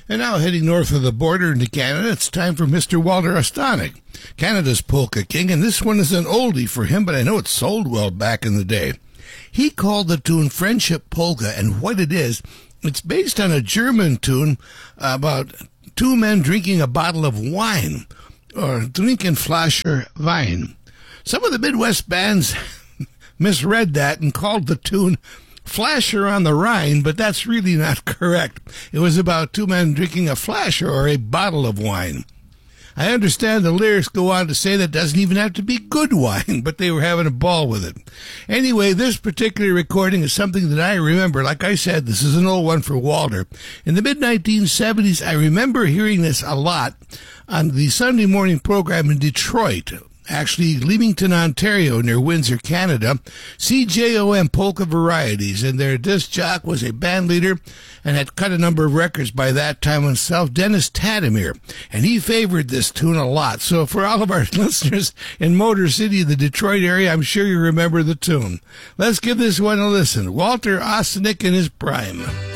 And now heading north of the border into Canada, it's time for Mr. Walter Ostanek, Canada's polka king, and this one is an oldie for him, but I know it sold well back in the day. He called the tune Friendship Polka, and what it is, it's based on a German tune about two men drinking a bottle of wine, or trinken Flasche Wein. Some of the Midwest bands misread that and called the tune Flasher on the Rhine, but that's really not correct. It was about two men drinking a flasher, or a bottle of wine. I understand the lyrics go on to say that doesn't even have to be good wine, but they were having a ball with it. Anyway, this particular recording is something that I remember. Like I said, this is an old one for Walter. In the mid-1970s, I remember hearing this a lot on the Sunday morning program in Detroit, actually Leamington, Ontario, near Windsor, Canada, CJOM Polka Varieties, and their disc jock was a band leader and had cut a number of records by that time himself, Dennis Tadimir, and he favored this tune a lot. So for all of our listeners in Motor City, the Detroit area, I'm sure you remember the tune. Let's give this one a listen. Walter Ostanek in his prime.